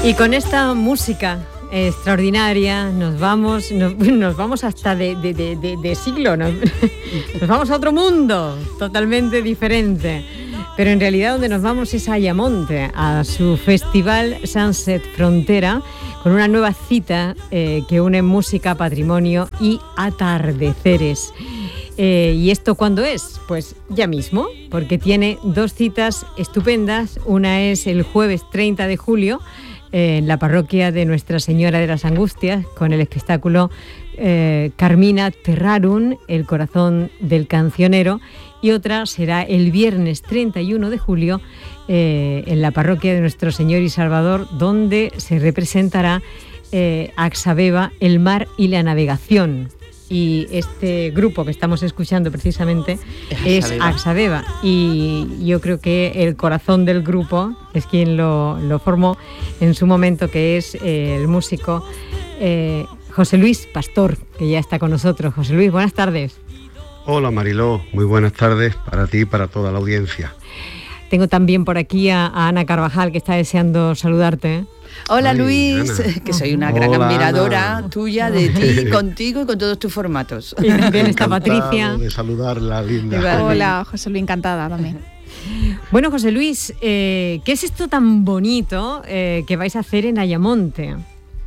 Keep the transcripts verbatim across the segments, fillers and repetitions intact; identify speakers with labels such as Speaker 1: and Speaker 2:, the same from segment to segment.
Speaker 1: Y con esta música extraordinaria nos vamos, nos, nos vamos hasta de, de, de, de, de siglo, nos, nos vamos a otro mundo totalmente diferente. Pero en realidad donde nos vamos es a Ayamonte, a su festival Sunset Frontera, con una nueva cita eh, que une música, patrimonio y atardeceres. Eh, ¿Y esto cuándo es? Pues ya mismo, porque tiene dos citas estupendas. Una es el jueves treinta de julio, eh, en la parroquia de Nuestra Señora de las Angustias, con el espectáculo eh, Carmina Terrarum, el corazón del cancionero. Y otra será el viernes treinta y uno de julio eh, en la parroquia de Nuestro Señor y Salvador, donde se representará eh, Axabeba, el mar y la navegación. Y este grupo que estamos escuchando precisamente es Axabeba. Axabeba. Y yo creo que el corazón del grupo es quien lo, lo formó en su momento, que es eh, el músico eh, José Luis Pastor, que ya está con nosotros. José Luis, buenas tardes.
Speaker 2: Hola Mariló, muy buenas tardes para ti y para toda la audiencia.
Speaker 1: Tengo también por aquí a, a Ana Carvajal, que está deseando saludarte.
Speaker 3: Hola
Speaker 2: Ay,
Speaker 3: Luis,
Speaker 2: Ana.
Speaker 3: que soy una gran
Speaker 2: Hola,
Speaker 3: admiradora
Speaker 2: Ana.
Speaker 3: tuya, de ti, contigo y con todos tus formatos.
Speaker 1: Y también está
Speaker 2: Encantado
Speaker 1: Patricia.
Speaker 2: de saludarla, linda.
Speaker 3: Igual.
Speaker 4: Hola, José Luis, encantada también.
Speaker 1: Bueno, José Luis, eh, ¿qué es esto tan bonito eh, que vais a hacer en Ayamonte?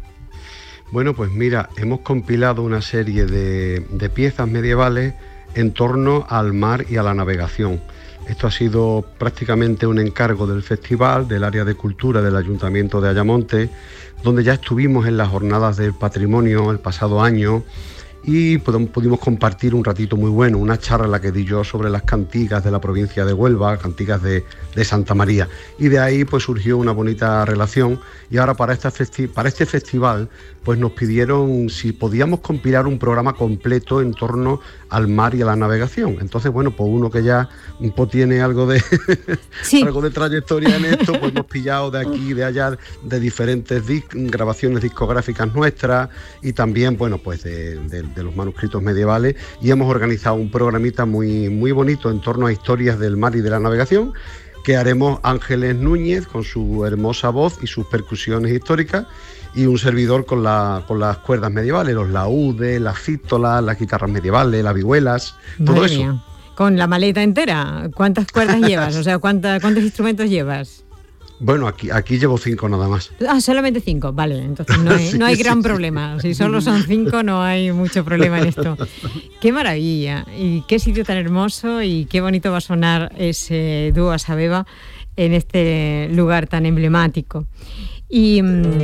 Speaker 2: Bueno, pues mira, hemos compilado una serie de, de piezas medievales en torno al mar y a la navegación. Esto ha sido prácticamente un encargo del festival, del área de cultura del Ayuntamiento de Ayamonte, donde ya estuvimos en las jornadas del patrimonio el pasado año y pudimos compartir un ratito muy bueno, una charla la que di yo sobre las cantigas de la provincia de Huelva, cantigas de, de Santa María. Y de ahí pues surgió una bonita relación y ahora para, esta festi- para este festival pues nos pidieron si podíamos compilar un programa completo en torno al mar y a la navegación. Entonces, bueno, pues uno que ya pues, tiene algo de
Speaker 1: Sí.
Speaker 2: algo de trayectoria en esto, pues hemos pillado de aquí y de allá de diferentes dis- grabaciones discográficas nuestras y también, bueno, pues de, de, de los manuscritos medievales, y hemos organizado un programita muy, muy bonito en torno a historias del mar y de la navegación, que haremos Ángeles Núñez con su hermosa voz y sus percusiones históricas, y un servidor con, la, con las cuerdas medievales, los laúdes, las fístolas, las guitarras medievales, las vihuelas, todo
Speaker 1: Madre
Speaker 2: eso.
Speaker 1: mía. Con la maleta entera, ¿cuántas cuerdas llevas? O sea, ¿cuánta, ¿cuántos instrumentos llevas?
Speaker 2: Bueno, aquí, aquí llevo cinco nada más.
Speaker 1: Ah, solamente cinco, vale, entonces no hay,
Speaker 2: Sí,
Speaker 1: no hay
Speaker 2: sí,
Speaker 1: gran
Speaker 2: sí.
Speaker 1: problema. Si solo son cinco no hay mucho problema en esto. ¡Qué maravilla! Y qué sitio tan hermoso y qué bonito va a sonar ese dúo Axabeba en este lugar tan emblemático. Y...